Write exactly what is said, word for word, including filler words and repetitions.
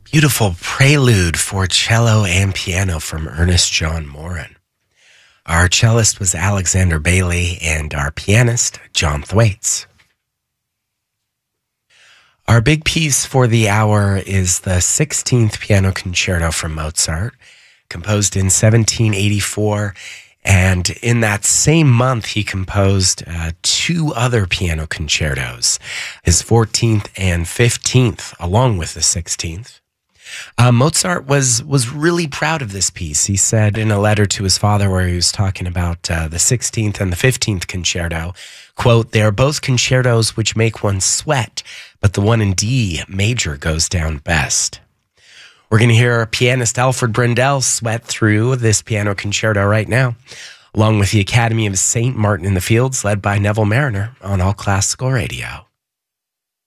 Beautiful prelude for cello and piano from Ernest John Morin. Our cellist was Alexander Bailey and our pianist, John Thwaites. Our big piece for the hour is the sixteenth Piano Concerto from Mozart, composed in seventeen eighty-four. And in that same month, he composed uh, two other piano concertos, his fourteenth and fifteenth, along with the sixteenth. Uh, Mozart was was really proud of this piece. He said in a letter to his father where he was talking about uh, the sixteenth and the fifteenth concerto, quote, "They are both concertos which make one sweat, but the one in D major goes down best." We're going to hear pianist Alfred Brendel sweat through this piano concerto right now, along with the Academy of Saint Martin in the Fields, led by Neville Mariner on All Classical Radio.